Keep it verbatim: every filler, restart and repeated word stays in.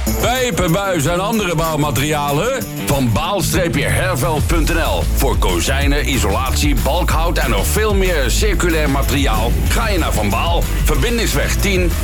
Pijpen, buizen en andere bouwmaterialen? Van baal-herveld punt n l. Voor kozijnen, isolatie, balkhout en nog veel meer circulair materiaal. Ga je naar Van Baal, Verbindingsweg tien